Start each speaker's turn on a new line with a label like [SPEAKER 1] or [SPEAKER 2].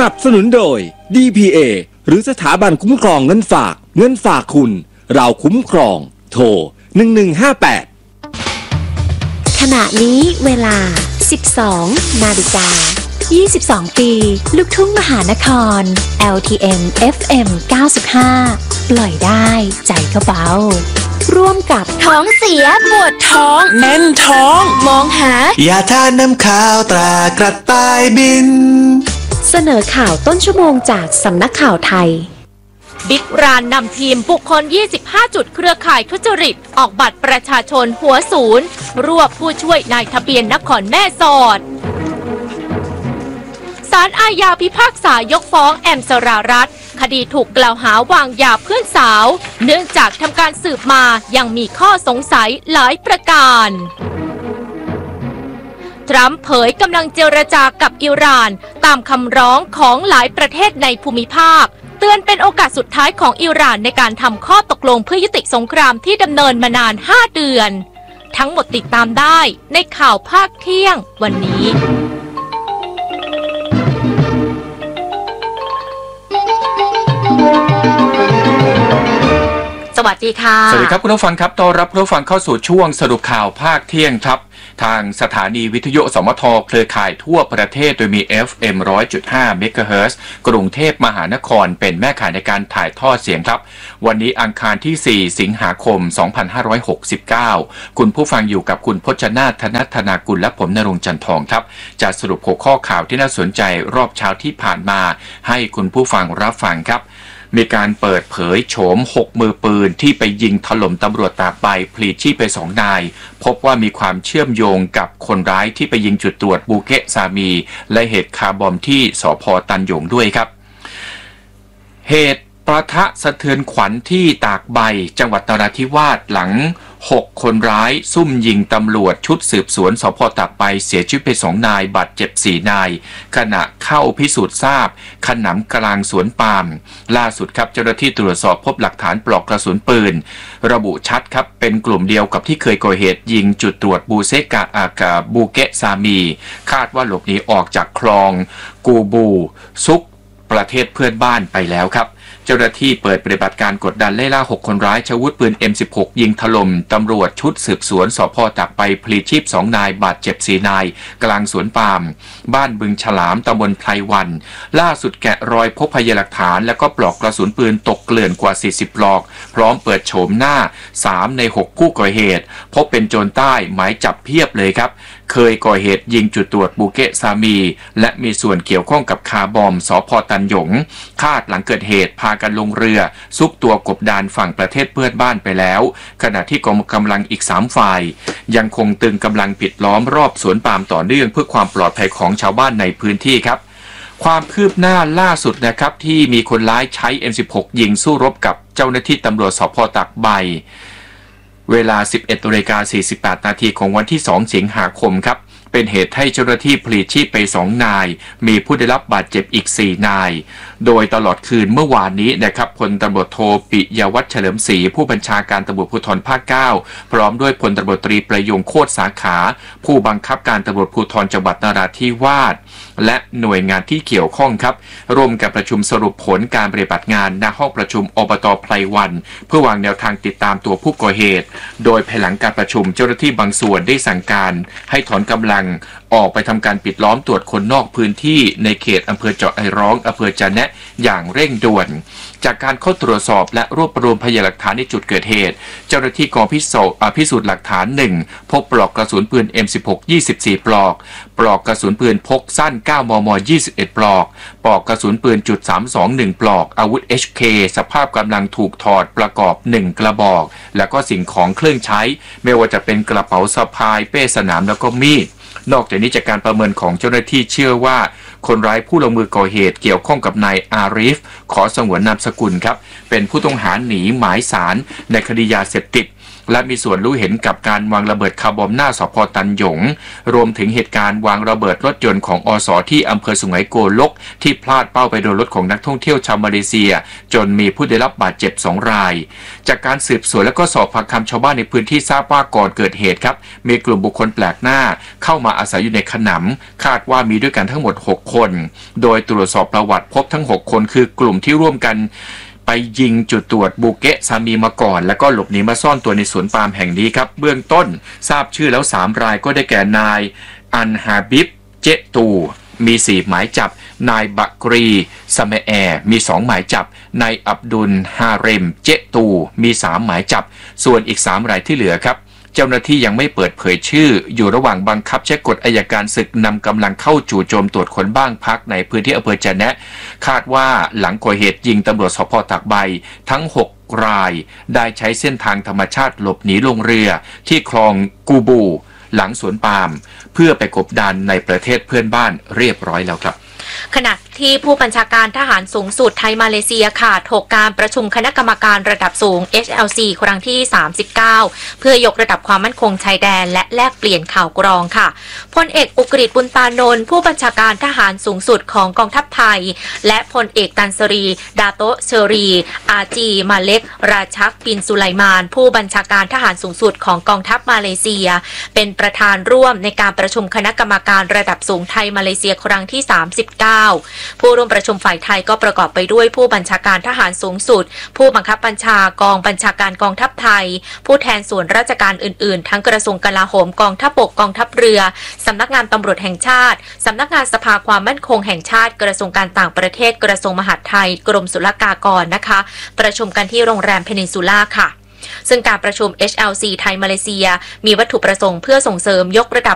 [SPEAKER 1] นับสนุนโดย DPA หรือสถาบันคุ้มครองเงินฝากคุณเราคุ้มครองโทร1158
[SPEAKER 2] ขณะนี้เวลา 12 นาฬิกา 22 ปีลูกทุ่งมหานคร LTM FM 95 ปล่อยได้ใจก็เบาร่วมกับ
[SPEAKER 3] ท้องเสียปวดท้อง
[SPEAKER 4] แน่นท้อง
[SPEAKER 3] มองหาย
[SPEAKER 4] าทานน้ำข้าวตรากระต่ายบิน
[SPEAKER 2] เสนอข่าวต้นชั่วโมงจากสำนักข่าวไทย
[SPEAKER 5] บิ๊กรานนำทีมบุคคล25จุดเครือข่ายทุจริตออกบัตรประชาชนหัวศูนย์รวบผู้ช่วยนายทะเบียนนครแม่สอดศาลอาญาพิพากษายกฟ้องแอมสรารัตน์คดีถูกกล่าวหาวางยาเพื่อนสาวเนื่องจากทำการสืบมายังมีข้อสงสัยหลายประการทรัมป์เผยกำลังเจรจากับอิหร่านตามคำร้องของหลายประเทศในภูมิภาคเตือนเป็นโอกาสสุดท้ายของอิหร่านในการทำข้อตกลงเพื่อยุติสงครามที่ดำเนินมานาน5 เดือนทั้งหมดติดตามได้ในข่าวภาคเที่ยงวันนี้สวัสดีค่ะ
[SPEAKER 6] สวัสดีครับคุณผู้ฟังครับต้อนรับคุณผู้ฟังเข้าสู่ช่วงสรุปข่าวภาคเที่ยงครับทางสถานีวิทยุสมทเครือข่ายทั่วประเทศโดยมี FM 100.5 เมกะเฮิรตซ์กรุงเทพมหานครเป็นแม่ข่ายในการถ่ายทอดเสียงครับวันนี้อังคารที่4สิงหาคม2569คุณผู้ฟังอยู่กับคุณพจนาถ ธนธนากุลและผมณรงค์จันทองครับจะสรุปหัวข้อข่าวที่น่าสนใจรอบเช้าที่ผ่านมาให้คุณผู้ฟังรับฟังครับมีการเปิดเผยโฉม6มือปืนที่ไปยิงถล่มตำรวจตากใบพลีชีพไป2 นายพบว่ามีความเชื่อมโยงกับคนร้ายที่ไปยิงจุดตรวจบูเกะซามีและเหตุคาร์บอมที่สภ.ตันหยงด้วยครับเหตุปะทะสะเทือนขวัญที่ตากใบจังหวัดนราธิวาสหลัง6 คนร้ายซุ่มยิงตำรวจชุดสืบสวนสภ.ตากใบเสียชีวิตไป2 นายบาดเจ็บ4 นายขณะเข้าพิสูจน์ทราบขนำกลางสวนปาล์มล่าสุดครับเจ้าหน้าที่ตรวจสอบพบหลักฐานปลอกกระสุนปืนระบุชัดครับเป็นกลุ่มเดียวกับที่เคยก่อเหตุยิงจุดตรวจบูเกะซามีคาดว่าหลบหนีออกจากคลองกูบูซุกประเทศเพื่อนบ้านไปแล้วครับเจ้าหน้าที่เปิดปฏิบัติการกดดันไล่ล่า6 คนร้ายใช้อาวุธปืน M16 ยิงถล่มตำรวจชุดสืบสวนสภ.ตากใบพลีชีพ2 นายบาดเจ็บ4 นายกลางสวนปาล์มบ้านบึงฉลามตำบลไพรวันล่าสุดแกะรอยพบพยานหลักฐานและก็ปลอกกระสุนปืนตกเกลื่อนกว่า40 ปลอกพร้อมเปิดโฉมหน้า3 ใน 6 ผู้ก่อเหตุพบเป็นโจรใต้หมายจับเพียบเลยครับเคยก่อเหตุยิงจุดตรวจบูเกะซามีและมีส่วนเกี่ยวข้องกับคาร์บอมสภ.ตันหยงคาดหลังเกิดเหตุพากันลงเรือซุกตัวกบดานฝั่งประเทศเพื่อนบ้านไปแล้วขณะที่กองกำลังอีก3 ฝ่ายยังคงตึงกำลังปิดล้อมรอบสวนปาล์มต่อเนื่องเพื่อความปลอดภัยของชาวบ้านในพื้นที่ครับความคืบหน้าล่าสุดนะครับที่มีคนร้ายใช้ M16 ยิงสู้รบกับเจ้าหน้าที่ตำรวจสภ.ตากใบเวลา 11:48 นาทีของวันที่2 สิงหาคมครับเป็นเหตุให้เจ้าหน้าที่พลีชีพไป2 นายมีผู้ได้รับบาดเจ็บอีก4 นายโดยตลอดคืนเมื่อวานนี้นะครับพลตำรวจโทปิยวัฒน์เฉลิมศรีผู้บัญชาการตำรวจภูธรภาค 9พร้อมด้วยพลตำรวจตรีประยงโคตรสาขาผู้บังคับการตำรวจภูธรจังหวัดนราธิวาสและหน่วยงานที่เกี่ยวข้องครับร่วมกันประชุมสรุปผลการปฏิบัติงานณห้องประชุมอบต.ไพรวันเพื่อวางแนวทางติดตามตัวผู้ก่อเหตุโดยภายหลังการประชุมเจ้าหน้าที่บางส่วนได้สั่งการให้ถอนกำลังออกไปทำการปิดล้อมตรวจคนนอกพื้นที่ในเขตอำเภอเจาะไอร้องอำเภอจะแนะอย่างเร่งด่วนจากการเข้าตรวจสอบและรวบรวมพยานหลักฐานในจุดเกิดเหตุเจ้าหน้าที่กองพิสูจน์หลักฐาน1พบปลอกกระสุนปืน M16 24 ปลอกปลอกกระสุนปืนพกสั้น 9 มม. 21 ปลอกปลอกกระสุนปืน.321 ปลอกอาวุธ HK สภาพกำลังถูกถอดประกอบ1 กระบอกแล้วก็สิ่งของเครื่องใช้ไม่ว่าจะเป็นกระเป๋าสะพายเป้สนามแล้วก็มีดนอกจากนี้จากการประเมินของเจ้าหน้าที่เชื่อว่าคนร้ายผู้ลงมือก่อเหตุเกี่ยวข้องกับนายอาริฟขอสงวนนามสกุลครับเป็นผู้ต้องหาหนีหมายศาลในคดียาเสพติดและมีส่วนรู้เห็นกับการวางระเบิดคาร์บอมหน้าสพ.ตันหยงรวมถึงเหตุการณ์วางระเบิดรถยนต์ของอส.ที่อำเภอสุไหงโกลกที่พลาดเป้าไปโดนรถของนักท่องเที่ยวชาวมาเลเซียจนมีผู้ได้รับบาดเจ็บ2 รายจากการสืบสวนและก็สอบปากคำชาวบ้านในพื้นที่ทราบว่าก่อนเกิดเหตุครับมีกลุ่มบุคคลแปลกหน้าเข้ามาอาศัยอยู่ในขนำคาดว่ามีด้วยกันทั้งหมด6 คนโดยตรวจสอบประวัติพบทั้ง6 คนคือกลุ่มที่ร่วมกันไปยิงจุดตรวจบูเกะซามีมาก่อนแล้วก็หลบหนีมาซ่อนตัวในสวนปาล์มแห่งนี้ครับเบื้องต้นทราบชื่อแล้ว3 รายก็ได้แก่นายอันฮาบิบเจตูมี4 หมายจับนายบักรีซาเมแอมี2 หมายจับนายอับดุลฮาเรมเจตูมี3 หมายจับส่วนอีก3 รายที่เหลือครับเจ้าหน้าที่ยังไม่เปิดเผยชื่ออยู่ระหว่างบังคับใช้กฎอัยการศึกนำกำลังเข้าจู่โจมตรวจค้นบ้านพักในพื้นที่อำเภอจะแนะคาดว่าหลังก่อเหตุยิงตำรวจสพ.ตากใบทั้ง6 รายได้ใช้เส้นทางธรรมชาติหลบหนีลงเรือที่คลองกูบูหลังสวนปาล์มเพื่อไปกบดานในประเทศเพื่อนบ้านเรียบร้อยแล้วครับ
[SPEAKER 5] ขณะที่ผู้บัญชาการทหารสูงสุดไทยมาเลเซียค่ะถกการประชุมคณะกรรมการระดับสูง HLC ครั้งที่ 39 เพื่อยกระดับความมั่นคงชายแดนและแลกเปลี่ยนข่าวกรองค่ะพลเอกอุกฤษ บุญตานนท์ผู้บัญชาการทหารสูงสุดของกองทัพไทยและพลเอกตันสรีดาโตเชอรีอาจีมาเล็กราชักบินสุไลมานผู้บัญชาการทหารสูงสุดของกองทัพมาเลเซียเป็นประธานร่วมในการประชุมคณะกรรมการระดับสูงไทยมาเลเซียครั้งที่ 39ผู้ร่วมประชุมฝ่ายไทยก็ประกอบไปด้วยผู้บัญชาการทหารสูงสุดผู้บังคับบัญชากองบัญชาการกองทัพไทยผู้แทนส่วนราชการอื่นๆทั้งกระทรวงกลาโหมกองทัพบกกองทัพเรือสำนักงานตำรวจแห่งชาติสำนักงานสภาความมั่นคงแห่งชาติกระทรวงการต่างประเทศกระทรวงมหาดไทยกรมศุลกากรนะคะประชุมกันที่โรงแรมเพนินซูล่าค่ะซึ่งการประชุม HLC ไทยมาเลเซียมีวัตถุประสงค์เพื่อส่งเสริมยกระดับ